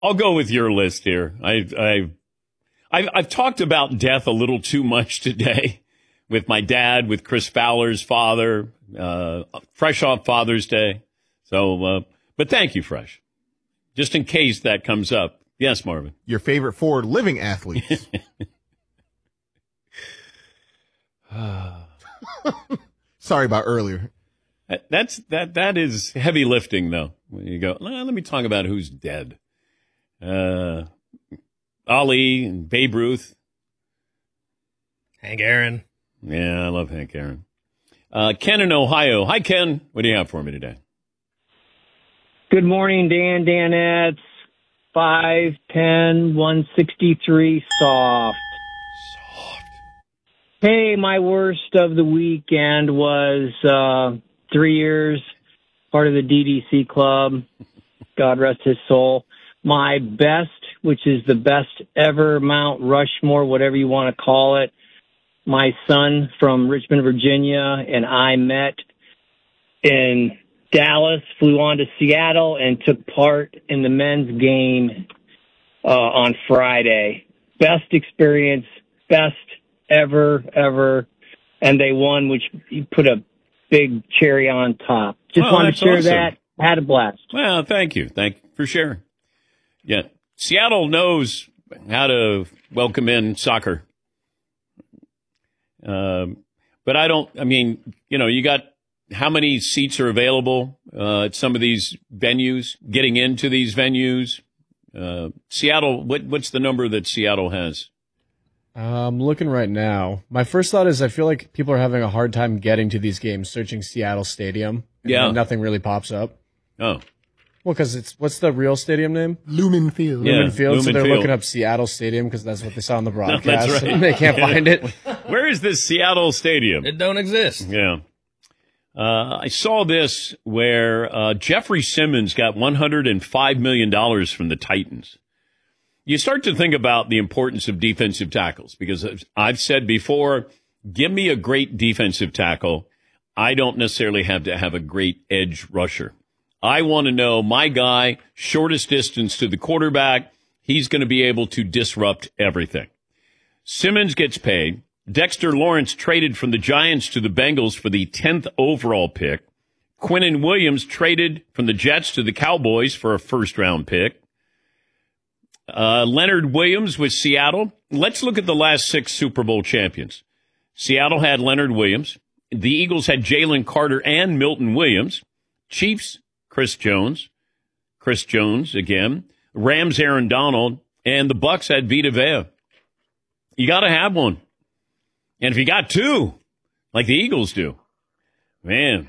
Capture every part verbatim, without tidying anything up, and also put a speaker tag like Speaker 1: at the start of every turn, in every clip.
Speaker 1: I'll go with your list here. I, I, I've, I've talked about death a little too much today with my dad, with Chris Fowler's father, uh, fresh off Father's Day. So, uh, but thank you, Fresh. Just in case that comes up. Yes, Marvin.
Speaker 2: Your favorite four living athletes. Sorry about earlier.
Speaker 1: That's that. That is heavy lifting, though. When you go, well, let me talk about who's dead. Uh, Ali and Babe Ruth.
Speaker 3: Hank Aaron.
Speaker 1: Yeah, I love Hank Aaron. Uh, Ken in Ohio. Hi, Ken. What do you have for me today?
Speaker 4: Good morning, Dan, Danettes. five ten, one sixty-three, soft.
Speaker 1: Soft.
Speaker 4: Hey, my worst of the weekend was uh, three years, part of the D D C club. God rest his soul. My best, which is the best ever Mount Rushmore, whatever you want to call it. My son from Richmond, Virginia, and I met in Dallas, flew on to Seattle, and took part in the men's game uh, on Friday. Best experience, best ever, ever. And they won, which you put a big cherry on top. Just
Speaker 1: Oh,
Speaker 4: wanted to
Speaker 1: that's
Speaker 4: share
Speaker 1: awesome.
Speaker 4: that. Had a blast.
Speaker 1: Well, thank you. Thank you for sharing. Yeah. Seattle knows how to welcome in soccer. Um, but I don't, I mean, you know, you got how many seats are available uh, at some of these venues, getting into these venues? Uh, Seattle, what, what's the number that Seattle has?
Speaker 5: I'm looking right now. My first thought is I feel like people are having a hard time getting to these games, searching Seattle Stadium. And
Speaker 1: Yeah.
Speaker 5: nothing really pops up.
Speaker 1: Oh.
Speaker 5: Well, because it's, what's the real stadium name?
Speaker 2: Lumen Field.
Speaker 1: Yeah,
Speaker 5: Lumen Field. So
Speaker 1: Lumen
Speaker 5: they're
Speaker 1: Field.
Speaker 5: looking up Seattle Stadium because that's what they saw on the
Speaker 1: No,
Speaker 5: broadcast.
Speaker 1: that's right.
Speaker 5: And they can't find it.
Speaker 1: Where is this Seattle Stadium?
Speaker 3: It don't exist.
Speaker 1: Yeah. Uh, I saw this where uh, Jeffrey Simmons got one hundred five million dollars from the Titans. You start to think about the importance of defensive tackles because as I've said before, give me a great defensive tackle. I don't necessarily have to have a great edge rusher. I want to know my guy, shortest distance to the quarterback, he's going to be able to disrupt everything. Simmons gets paid. Dexter Lawrence traded from the Giants to the Bengals for the tenth overall pick. Quinnen Williams traded from the Jets to the Cowboys for a first-round pick. Uh, Leonard Williams with Seattle. Let's look at the last six Super Bowl champions. Seattle had Leonard Williams. The Eagles had Jalen Carter and Milton Williams. Chiefs, Chris Jones. Chris Jones again. Rams, Aaron Donald. And the Bucks had Vita Vea. You got to have one. And if you got two, like the Eagles do, man,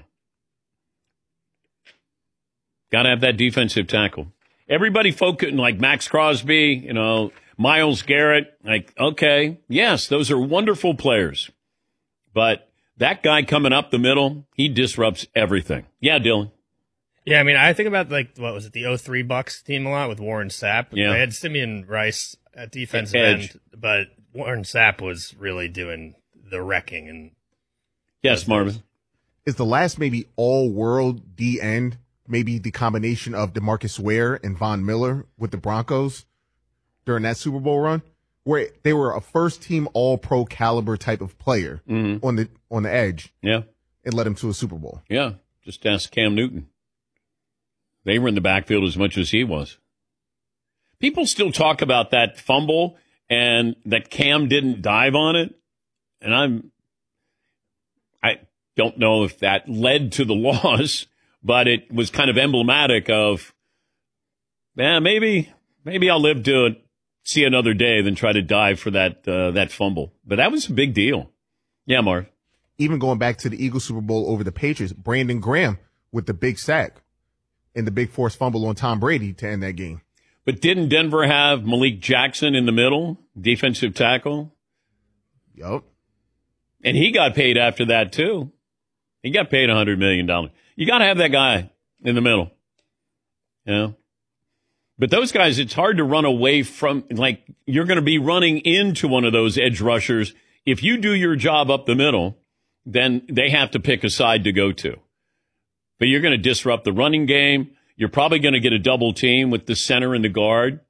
Speaker 1: got to have that defensive tackle. Everybody focusing like Max Crosby, you know, Myles Garrett, like, okay, yes, those are wonderful players. But that guy coming up the middle, he disrupts everything. Yeah, Dylan.
Speaker 3: Yeah, I mean, I think about, like, what was it, the oh three Bucks team a lot with Warren Sapp.
Speaker 1: Yeah.
Speaker 3: They had Simeon Rice at defensive
Speaker 1: Edge.
Speaker 3: end, but Warren Sapp was really doing the wrecking. And
Speaker 1: Yes, Marvin.
Speaker 2: Is the last maybe all-world D end maybe the combination of DeMarcus Ware and Von Miller with the Broncos during that Super Bowl run, where they were a first-team All-Pro caliber type of player
Speaker 1: Mm-hmm.
Speaker 2: on the on the edge
Speaker 1: Yeah,
Speaker 2: and led him to a Super Bowl.
Speaker 1: yeah. Just ask Cam Newton. They were in the backfield as much as he was. People still talk about that fumble and that Cam didn't dive on it. And I'm, I don't know if that led to the loss, but it was kind of emblematic of, yeah, maybe, maybe I'll live to see another day than try to dive for that, uh, that fumble. But that was a big deal. Yeah, Marv.
Speaker 2: Even going back to the Eagles Super Bowl over the Patriots, Brandon Graham with the big sack and the big forced fumble on Tom Brady to end that game.
Speaker 1: But didn't Denver have Malik Jackson in the middle, defensive tackle?
Speaker 2: Yup.
Speaker 1: And he got paid after that, too. He got paid one hundred million dollars. You got to have that guy in the middle. You know? But those guys, it's hard to run away from, like, you're going to be running into one of those edge rushers. If you do your job up the middle, then they have to pick a side to go to. But you're going to disrupt the running game. You're probably going to get a double team with the center and the guard.